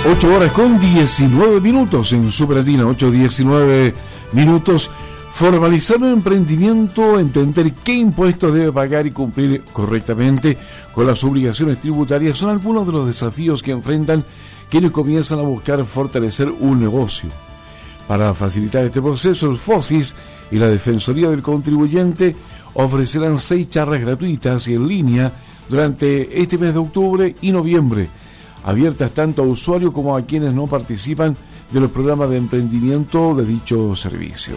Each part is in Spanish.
8 horas con 19 minutos en Superlatina, 8:19 minutos. Formalizar un emprendimiento, entender qué impuestos debe pagar y cumplir correctamente con las obligaciones tributarias son algunos de los desafíos que enfrentan quienes comienzan a buscar fortalecer un negocio. Para facilitar este proceso, el FOSIS y la Defensoría del Contribuyente ofrecerán 6 charlas gratuitas y en línea durante este mes de octubre y noviembre, abiertas tanto a usuarios como a quienes no participan de los programas de emprendimiento de dicho servicio.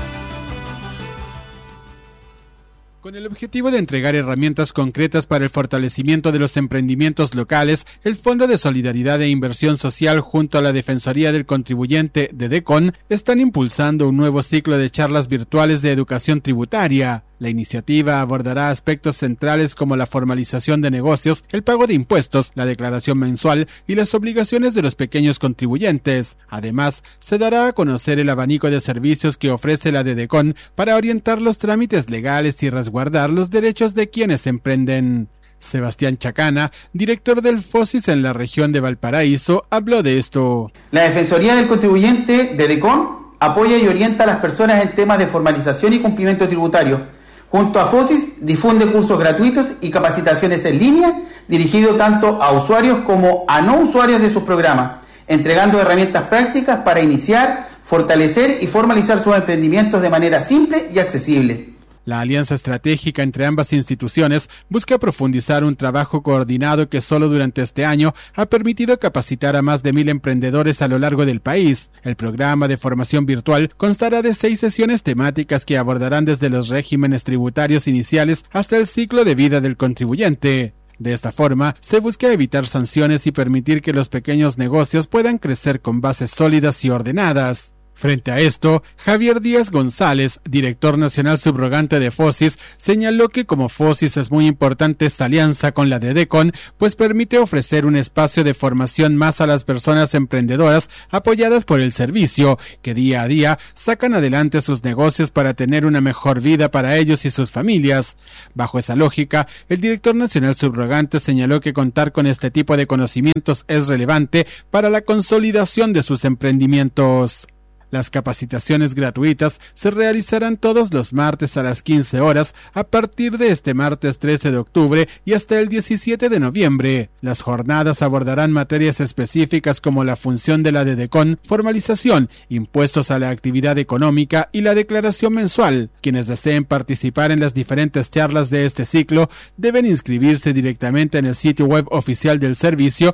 Con el objetivo de entregar herramientas concretas para el fortalecimiento de los emprendimientos locales, el Fondo de Solidaridad e Inversión Social junto a la Defensoría del Contribuyente de DECON están impulsando un nuevo ciclo de charlas virtuales de educación tributaria. La iniciativa abordará aspectos centrales como la formalización de negocios, el pago de impuestos, la declaración mensual y las obligaciones de los pequeños contribuyentes. Además, se dará a conocer el abanico de servicios que ofrece la DECON para orientar los trámites legales y resguardar los derechos de quienes emprenden. Sebastián Chacana, director del FOSIS en la región de Valparaíso, habló de esto. La Defensoría del Contribuyente de DECON apoya y orienta a las personas en temas de formalización y cumplimiento tributario. Junto a FOSIS difunde cursos gratuitos y capacitaciones en línea dirigidos tanto a usuarios como a no usuarios de sus programas, entregando herramientas prácticas para iniciar, fortalecer y formalizar sus emprendimientos de manera simple y accesible. La alianza estratégica entre ambas instituciones busca profundizar un trabajo coordinado que solo durante este año ha permitido capacitar a más de 1,000 emprendedores a lo largo del país. El programa de formación virtual constará de 6 sesiones temáticas que abordarán desde los regímenes tributarios iniciales hasta el ciclo de vida del contribuyente. De esta forma, se busca evitar sanciones y permitir que los pequeños negocios puedan crecer con bases sólidas y ordenadas. Frente a esto, Javier Díaz González, director nacional subrogante de FOSIS, señaló que como FOSIS es muy importante esta alianza con la de DECON, pues permite ofrecer un espacio de formación más a las personas emprendedoras apoyadas por el servicio, que día a día sacan adelante sus negocios para tener una mejor vida para ellos y sus familias. Bajo esa lógica, el director nacional subrogante señaló que contar con este tipo de conocimientos es relevante para la consolidación de sus emprendimientos. Las capacitaciones gratuitas se realizarán todos los martes a las 15 horas a partir de este martes 13 de octubre y hasta el 17 de noviembre. Las jornadas abordarán materias específicas como la función de la DECON, formalización, impuestos a la actividad económica y la declaración mensual. Quienes deseen participar en las diferentes charlas de este ciclo deben inscribirse directamente en el sitio web oficial del servicio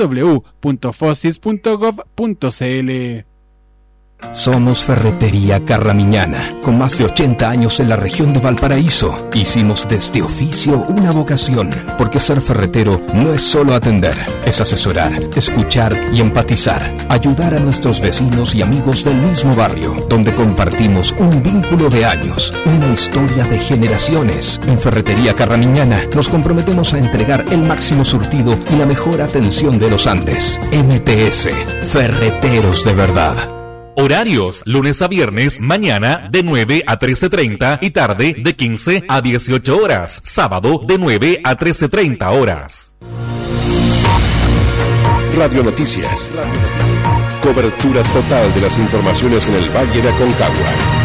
www.fosis.gov.cl. Somos Ferretería Carramiñana, con más de 80 años en la región de Valparaíso. Hicimos de este oficio una vocación, porque ser ferretero no es solo atender, es asesorar, escuchar y empatizar, ayudar a nuestros vecinos y amigos del mismo barrio, donde compartimos un vínculo de años, una historia de generaciones. En Ferretería Carramiñana nos comprometemos a entregar el máximo surtido y la mejor atención de los Andes. MTS, Ferreteros de verdad. Horarios, lunes a viernes, mañana de 9 a 13:30 y tarde de 15 a 18 horas. Sábado de 9 a 13:30 horas. Radio Noticias. Cobertura total de las informaciones en el Valle de Aconcagua.